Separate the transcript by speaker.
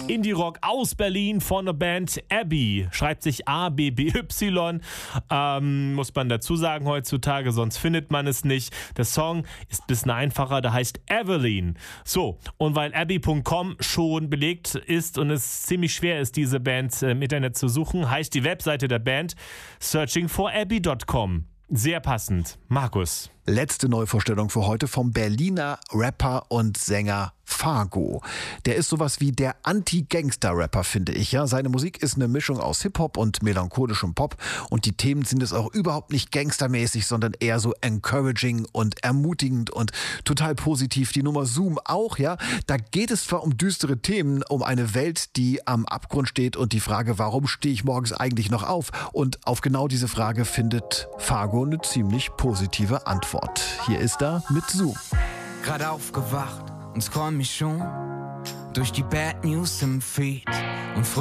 Speaker 1: Indie-Rock aus Berlin von der Band Abby. Schreibt sich A-B-B-Y. Muss man dazu sagen heutzutage, sonst findet man es nicht. Der Song ist ein bisschen einfacher, der heißt Evelyn. So, und weil Abby.com schon belegt ist und es ziemlich schwer ist, diese Band im Internet zu suchen, heißt die Webseite der Band searchingforabby.com. Sehr passend. Markus.
Speaker 2: Letzte Neuvorstellung für heute vom Berliner Rapper und Sänger Fargo. Der ist sowas wie der Anti-Gangster-Rapper, finde ich. Ja, seine Musik ist eine Mischung aus Hip-Hop und melancholischem Pop und die Themen sind es auch überhaupt nicht gangstermäßig, sondern eher so encouraging und ermutigend und total positiv. Die Nummer Zoom auch, ja. Da geht es zwar um düstere Themen, um eine Welt, die am Abgrund steht und die Frage, warum stehe ich morgens eigentlich noch auf? Und auf genau diese Frage findet Fargo eine ziemlich positive Antwort. Hier ist er mit Zoom.
Speaker 3: Gerade aufgewacht und scroll mich schon durch die Bad News im Feed und